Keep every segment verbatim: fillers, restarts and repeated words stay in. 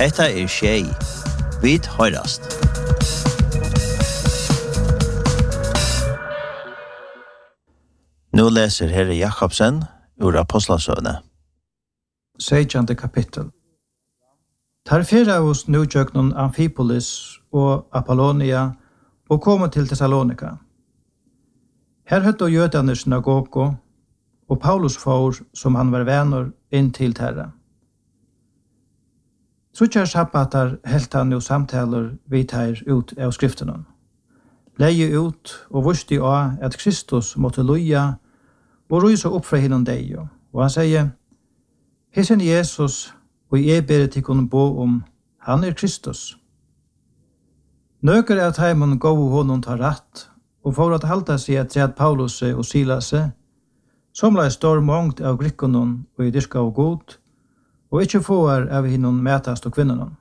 Hetta er Shay. Vit høyrast. Nu leser Herre Jakobsen ur Apostlasøvne. Sejande kapittel. Tar fyrra hos nujøknon Amphipolis og Apollonia og kom til Thessalonika. Her høtte jødane synagogo, og Paulus for, som han var venner, inn til terra. Suttjar sabbatar helt han jo samtaler vidt her ut av skriftenen. Leie ut og vusti av at Kristus måtte loja og rysa opp fra hinnom deg. Og han sier, Hesen Jesus, og jeg ber til kunne bo om, han er Kristus. Nøker er at heimen gå honom ta ratt, og for at halta seg at treat Paulus og Silas, som la stor mångt av grikkonon og i dyrka og god, og ikkje får av hinnom metast og kvinnonon.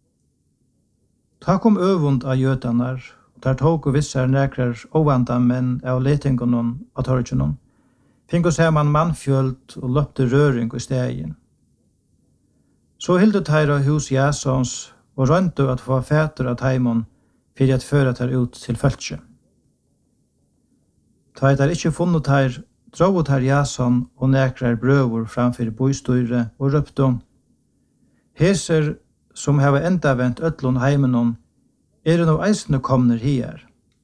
Ta kom øvund av jødanar, og der tog og vissar nekrar ovanda menn av letingonon og torgjonon, fingo ser man mannfjöld og løpte røring i stegin. Så hildu teir av hus Jasons og røntu at få fætur av teimon fyrir at føra teir ut til fölkje. Ta eit er ikkje funnet teir, dro teir Jason og nekrar brøver framfyr boistøyre og røptu, Heser som hava enda vent ötlun heimenon, er no eisne komner hier.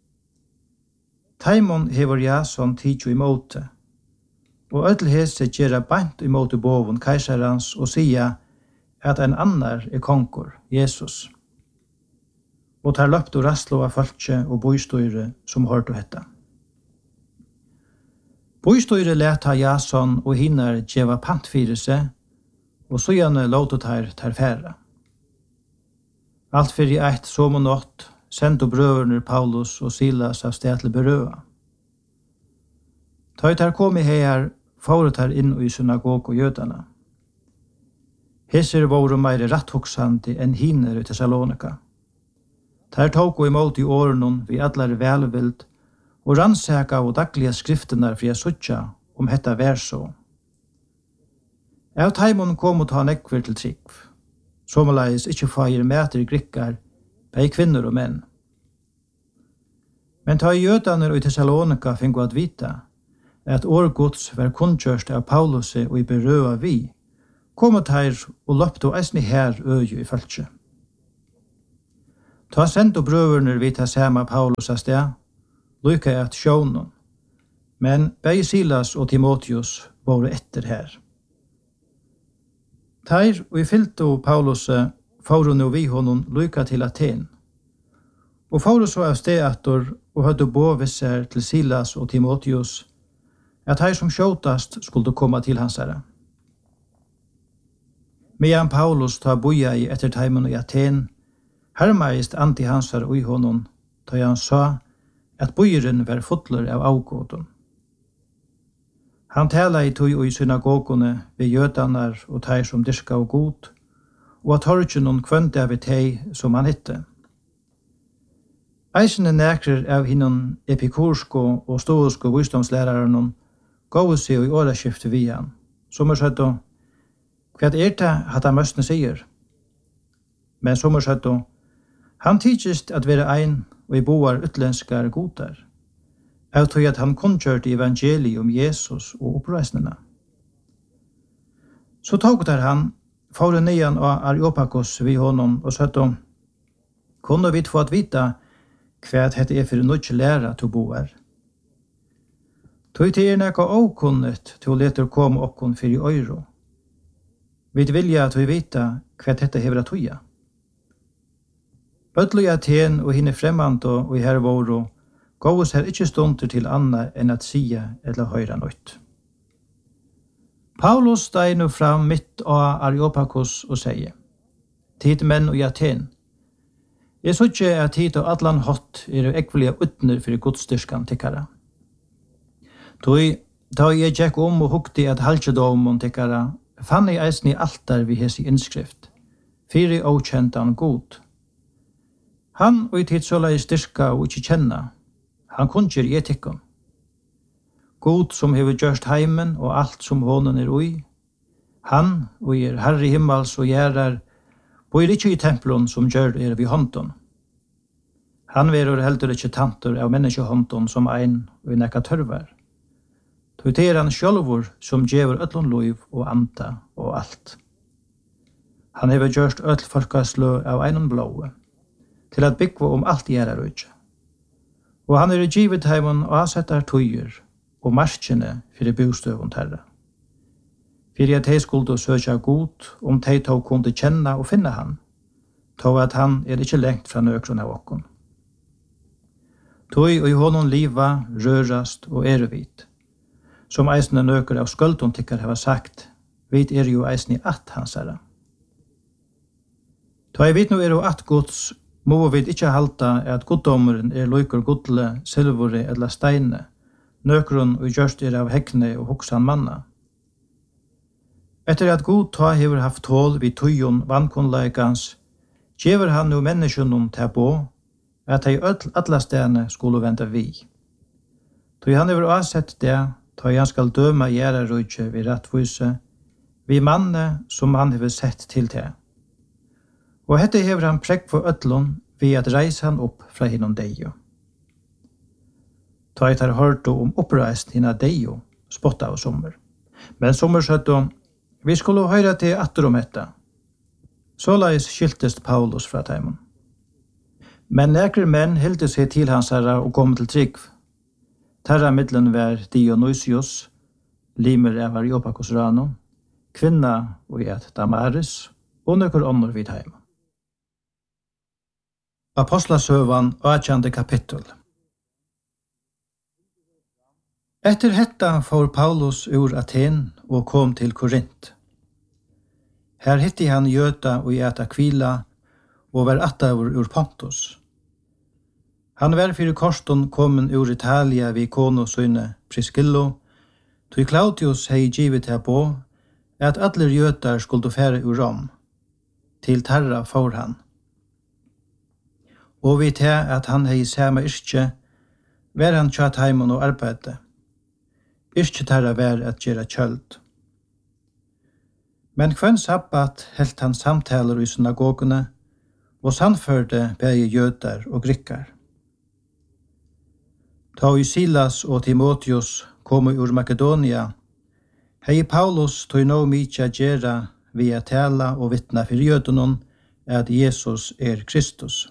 Teimon hever Jason tidjo i måte, og ötl hese gjerra bant i måte bovun keisarans og sia at en annar er konkor, Jesus. Og tar løpt og rastlo av fölkje og boistøyre som hørte hetta. Boistøyre leta Jason og hinnar djeva pant fyrir seg, og så gjerne låtet her tar færre. Alt fyrir eit som og nått, sendte brøverne Paulus og Silas av sted til berøa. Ta ut her kom i her, foret her inn i synagog og jødana. Hesser våre meire ratthoksandi enn hinner i Thessalonika. Der tog og imot i årenon vi allar velvild, og rannsaka og dagliga skriftenar fri a suttja om hetta vær så. Av taimon kom og ta nekver til trikv, somaleis ikkje feir meter grikkar, bei kvinner og menn. Men ta i jødaner og i Thessalonika fingo at vita, at årgods var kundkjørst av Paulus og i berøa vi, kom og teir og løpte og eisne her øye i fölkje. Ta sendt og brøverner vi ta sama Paulus av sted, lykka at sjånen, men bei Silas og Timotheus var etter her. Teir og i fylto Paulus får no vi honom lykka til Aten, og får så av stedator og hødde bovisser til Silas og Timotheus, at teir som skjåtast skulle komma til hans herre. Medan Paulus ta boja i etter teimen i Aten, hermeist anti hans herre og i honom, ta han sa at bojeren var fotler av avgåten. Han tala i tog og i synagogene ved jødanar og teir som dyrka og god, og at torgjonon kvønte av tei som han hitte. Eisene nekrer av hinnon epikursko og stoisko visdomslæraren gåu seg i åraskifte vi han, som er søtto, hva er det at han møstene sier? Men som er søtto, han tidsist at være ein og i boar utlenskar godar, av tog at han kundkjørte evangeliet om Jesus og oppreisnena. Så tog der han, fåre nian av Areopagos vi honom og søtto, kunne vi få at vita hva dette er for nødje læra til boar. Tog til er nekka åkunnet til å lete komme okkon for i øyro. Vi vilja at vi vita hva dette hever at toja. Bøtlo i Aten og hinne fremmant og i her våro, gås her ikkje stunder til anna enn at sia eller høyra nøyt. Paulus steg nu fram mitt av Areopagos og sier, Tid menn og i Aten, jeg så ikke at tid og atlan hot er ekvelige utner for godstyrskan tikkara. Tog, da jeg gikk om og hukte at halvdjedomon tikkara, fann jeg eisen i altar vi hes i innskrift, fyri okjentan god. Han og i tid såla i styrka og ikkje kjenna, han kunnskjer i etikken. God som hever gjørst heimen og alt som hånden er ui, han og er herre himmels og gjerrar, bor ikke i tempelen som gjør er vid hånden. Han verur heldur ikke tanter av menneskehånden som ein og i nekka tørver. Det er han sjølvor som gjør ødlån liv og anta og alt. Han hever gjørst ødl folkaslø av einon blåe, til at byggva om alt gjerra rujtje. Og han er i givet heimon og avsettar tøyer og marskjene fyrir bostøvun terra. Fyrir at hei skuldu søkja god om tei tog kunde kjenna og finna han, tog at han er ikkje lengt fra nøkron av okkon. Tøy og i honom liva, rørast og erevit, som eisne nøker av skuldun tykkar hava sagt, vit er jo eisne at hansara. Tøy vit nu er jo at gods, må vi ikkje halta at goddomeren er loikur godle, silvore eller steine, nøkron og gjørst er av hekne og hoksan manna. Etter at god ta hever haft tål vid tøyon vannkonleikans, gjever han nu menneskjønnen til på, at hei alla stene skulle vente vi. Tøy han hever avsett det, tøy han skal døma gjerra rujtje vid rettvise, vi manne som han hever sett til det. Og hette hever han prekk for ødlån ved at reise han opp fra hinnom deio. Ta et har hørt om oppreist hinnom deio, spotta av sommer. Men sommer søtte vi skulle høyre til atter om etta. Såleis skiltest Paulus fra teimen. Men nekre menn hilde seg til hans herra og kom til trygg. Terra middelen var Dionysius, limer av Areopagos rano, kvinna og et Damaris, og nøkker ånder vid heimen. Apostlasøvan, åttjande kapittel. Etter hetta får Paulus ur Aten og kom til Korint. Her hitti han Gjøta og Gjøta Kvila og var attavur ur Pontus. Han var fyrir korston kommen ur Italia vid kono søyne Priscillo, tog Claudius hei givet her på at alle Gjøtar skulle fære ur Rom. Til Terra får han. Og vi til at han hei samme yrkje, var han tjatt heimen og arbeide. Yrkje Terra var at gjøre kjøld. Men kvann sabbat helt han samtaler i synagogene, og sannførte begge jøder og grikkar. Ta i Silas og Timotheus kom ur Makedonia, hei Paulus tog nå mykje gjera via tala og vittna for jødenon at Jesus er Kristus.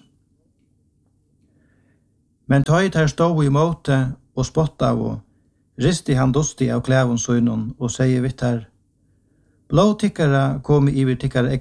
Men ta i ter stå i måte og spotta av, risti han dosti av klævun søgnon og sier vitt her, blå tikkara kom iver tikkara